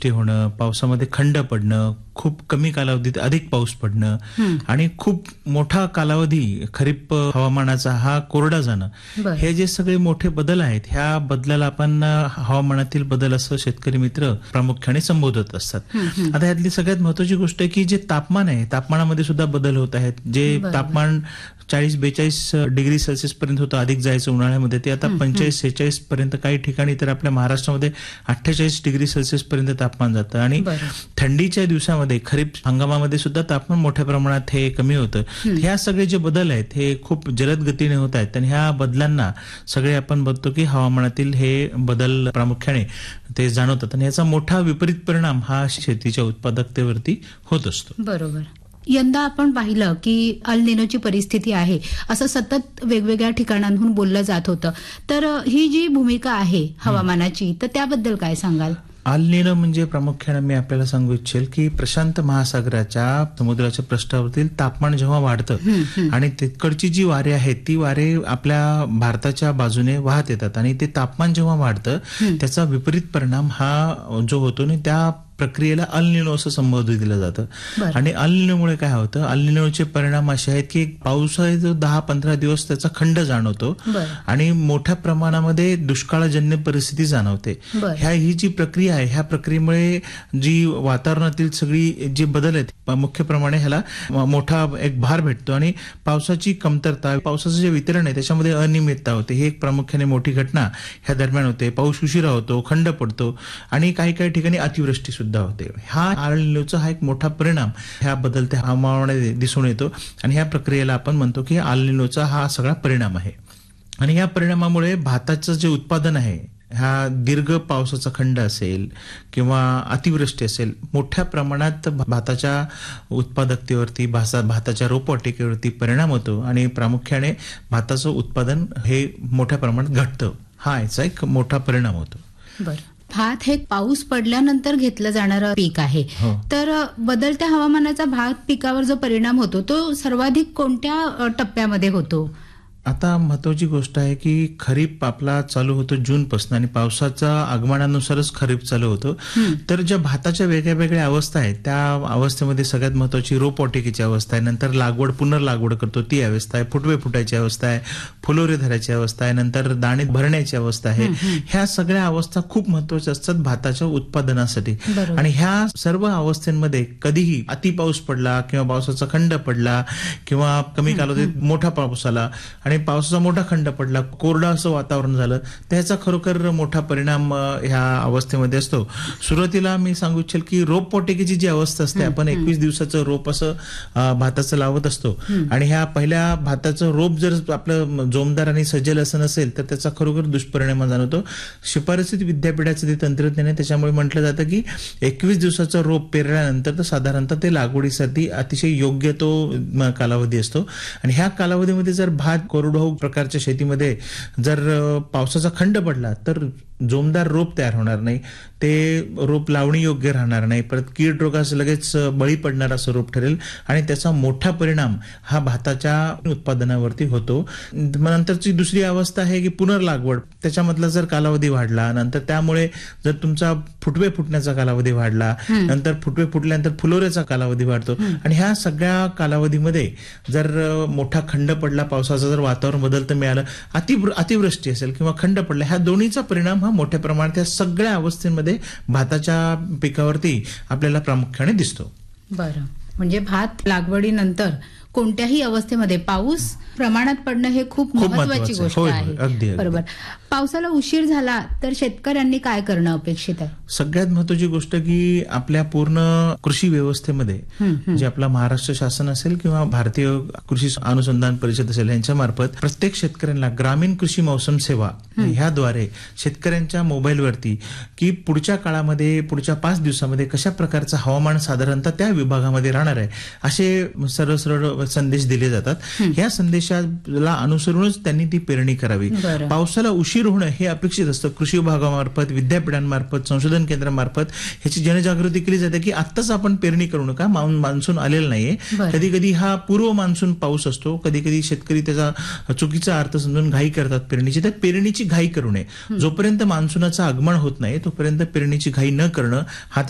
अतिवृष्टी होणं, पावसामध्ये खंड पडणं, खूप कमी कालावधीत अधिक पाऊस पडणं आणि खूप मोठा कालावधी खरीप हवामानाचा हा कोरडा जाणं, बरं. हे जे सगळे मोठे बदल आहेत, ह्या बदलाला आपण हवामानातील बदल असं शेतकरी मित्र प्रामुख्याने संबोधत असतात. आता यातली सगळ्यात महत्वाची गोष्ट आहे की जे तापमान आहे, तापमानामध्ये सुद्धा बदल होत आहेत. जे बरोबर. तापमान 40-42 डिग्री सेल्सिअस पर्यंत होतं अधिक जायचं उन्हाळ्यामध्ये, ते आता 45-46 पर्यंत, काही ठिकाणी तर आपल्या महाराष्ट्रामध्ये 48 डिग्री सेल्सिअस पर्यंत तापमान जातं. आणि बरं. थंडीच्या दिवसामध्ये खरीप हंगामामध्ये सुद्धा तापमान मोठ्या प्रमाणात हे कमी होतं. ह्या सगळे जे बदल आहेत हे खूप जलद गतीने होत आहेत आणि ह्या बदलांना सगळे आपण बघतो की हवामानातील हे बदल प्रामुख्याने ते जाणवतात आणि याचा मोठा विपरीत परिणाम हा शेतीच्या उत्पादकतेवरती होत असतो. बरोबर. यंदा आपण पाहिलं की अल निनोची परिस्थिती आहे असं सतत वेगवेगळ्या ठिकाणांहून बोललं जात होतं. तर ही जी भूमिका आहे हवामानाची, तर त्याबद्दल काय सांगाल? अल निनो म्हणजे प्रामुख्याने मी आपल्याला सांगू इच्छेल की प्रशांत महासागराच्या समुद्राच्या पृष्ठावरील तापमान जेव्हा वाढतं आणि तिकडची जी वारे आहेत ती वारे आपल्या भारताच्या बाजूने वाहत येतात आणि ते तापमान जेव्हा वाढतं त्याचा विपरीत परिणाम हा जो होतो आणि त्या प्रक्रियेला अल निनो असं संबोधित दिलं जातं. आणि अल निनोमुळे काय होतं, अल निनोचे परिणाम असे आहेत की पावसाळ्याचा 10-15 दिवस त्याचा खंड जाणवतो आणि मोठ्या प्रमाणामध्ये दुष्काळजन्य परिस्थिती जाणवते. ही जी प्रक्रिया आहे, ह्या प्रक्रियेमुळे जी वातावरणातील सगळी जे बदल आहेत, मुख्य प्रमाणे ह्याला मोठा एक भार भेटतो आणि पावसाची कमतरता, पावसाचं जे वितरण आहे त्याच्यामध्ये अनियमितता होते. ही एक प्रामुख्याने मोठी घटना ह्या दरम्यान होते. पाऊस उशिरा होतो, खंड पडतो आणि काही काही ठिकाणी अतिवृष्टी सुद्धा होते. हा अल निनोचा हा एक मोठा परिणाम ह्या बदलत्या हवामानामध्ये दिसून येतो आणि ह्या प्रक्रियेला आपण म्हणतो की अल निनोचा हा सगळा परिणाम आहे. आणि या परिणामामुळे भाताचं जे उत्पादन आहे, ह्या दीर्घ पावसाचा खंड असेल किंवा अतिवृष्टी असेल, मोठ्या प्रमाणात भाताच्या उत्पादकतेवरती, भाताच्या रोपवाटिकेवरती परिणाम होतो आणि प्रामुख्याने भाताचं उत्पादन हे मोठ्या प्रमाणात घटतं. हा याचा एक मोठा परिणाम होतो. बरं. भात हे पाऊस पडल्यानंतर घेतलं जाणारं पीक आहे. तर बदलत्या हवामानाचा भात पिकावर जो परिणाम होतो तो सर्वाधिक कोणत्या टप्प्यामध्ये होतो? आता महत्वाची गोष्ट आहे की खरीप आपला चालू होतो जून पासून आणि पावसाच्या आगमनानुसारच खरीप चालू होतो. तर ज्या भाताच्या वेगळ्या वेगळ्या अवस्था आहेत, त्या अवस्थेमध्ये सगळ्यात महत्वाची रोपवाटिकेची अवस्था आहे, नंतर लागवड पुनर्लागवड करतो ती अवस्था आहे, फुटवे फुटायची अवस्था आहे, फुलोरे धरायची अवस्था आहे, नंतर दाणे भरण्याची अवस्था आहे. ह्या सगळ्या अवस्था खूप महत्वाच्या असतात भाताच्या उत्पादनासाठी. आणि ह्या सर्व अवस्थेमध्ये कधीही अति पाऊस पडला किंवा पावसाचा खंड पडला किंवा कमी कालावधीत मोठा पाऊस आला आणि पावसाचा मोठा खंड पडला, कोरडा असं वातावरण झालं, त्याचा खरोखर मोठा परिणाम ह्या अवस्थेमध्ये असतो. सुरुवातीला मी सांगू इच्छेल की रोपवाटिकेची जी अवस्था असते, आपण 21 दिवसाचं रोप असं भाताचं लावत असतो आणि ह्या पहिल्या भाताचं रोप जर आपलं जोमदार आणि सजेल असं नसेल तर त्याचा खरोखर दुष्परिणाम जाणवतो. शिफारसीत विद्यापीठाचं ते तंत्रज्ञान आहे, त्याच्यामुळे म्हटलं जातं की 21 दिवसाचं रोप पेरल्यानंतर तर साधारणतः ते लागवडीसाठी अतिशय योग्य तो कालावधी असतो. आणि ह्या कालावधीमध्ये जर भात कोरडवाहू प्रकारच्या शेतीमध्ये जर पावसाचा खंड पडला तर जोमदार रोप तयार होणार नाही, ते रोप लावणी योग्य राहणार नाही, परत कीड रोगास लगेच बळी पडणार असं रोप ठरेल आणि त्याचा मोठा परिणाम हा भाताच्या उत्पादनावरती होतो. नंतरची दुसरी अवस्था आहे की पुनर्लागवड, त्याच्यामधला जर कालावधी वाढला, नंतर त्यामुळे जर तुमचा फुटवे फुटण्याचा कालावधी वाढला, नंतर फुटवे फुटल्यानंतर फुलोऱ्याचा कालावधी वाढतो आणि ह्या सगळ्या कालावधीमध्ये जर मोठा खंड पडला, पावसाचं जर वातावरण बदलतं मिळालं, अतिवृष्टी असेल किंवा खंड पडला, ह्या दोन्हीचा परिणाम हा मोठ्या प्रमाणात या सगळ्या अवस्थेमध्ये भाताच्या पिकावरती आपल्याला प्रामुख्याने दिसतो. बरं. म्हणजे भात लागवडीनंतर कोणत्याही अवस्थेमध्ये पाऊस प्रमाणात पडणं हे खूप महत्वाची गोष्ट आहे. बरोबर. पावसाला उशीर झाला तर शेतकऱ्यांनी काय करणं अपेक्षित आहे? सगळ्यात महत्वाची गोष्ट की आपल्या पूर्ण कृषी व्यवस्थेमध्ये जे आपला महाराष्ट्र शासन असेल किंवा भारतीय कृषी अनुसंधान परिषद असेल, यांच्या मार्फत प्रत्येक शेतकऱ्यांना ग्रामीण कृषी मौसम सेवा ह्याद्वारे शेतकऱ्यांच्या मोबाईलवरती की पुढच्या काळामध्ये, पुढच्या 5 दिवसामध्ये कशा प्रकारचं हवामान साधारणतः त्या विभागामध्ये राहणार आहे असे सरळ सरळ संदेश दिले जातात. ह्या संदेशाला अनुसरूनच त्यांनी ती पेरणी करावी. पावसाला उशीर होणं हे अपेक्षित असतं. कृषी विभागामार्फत, विद्यापीठांमार्फत, संशोधन केंद्रामार्फत ह्याची जनजागृती केली जाते की आत्ताच आपण पेरणी करू नका, मान्सून आलेला नाहीये. कधी कधी हा पूर्व मान्सून पाऊस असतो, कधी कधी शेतकरी त्याचा चुकीचा अर्थ समजून घाई करतात पेरणीची. तर पेरणीची घाई करू नये. जोपर्यंत मान्सूनाचं आगमन होत नाही तोपर्यंत पेरणीची घाई न करणं हा